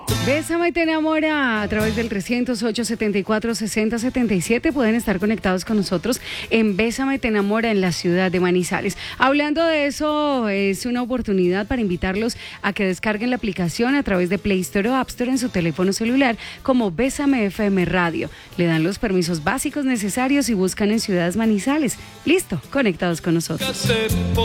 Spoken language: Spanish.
Bésame te enamora a través del 308-74-60-77. Pueden estar conectados con nosotros en Bésame te enamora en la ciudad de Manizales. Hablando de eso, es una oportunidad para invitarlos a que descarguen la aplicación a través de Play Store o App Store en su teléfono celular como Bésame FM Radio. Le dan los permisos básicos necesarios y buscan en Ciudades Manizales. Listo, conectados con nosotros.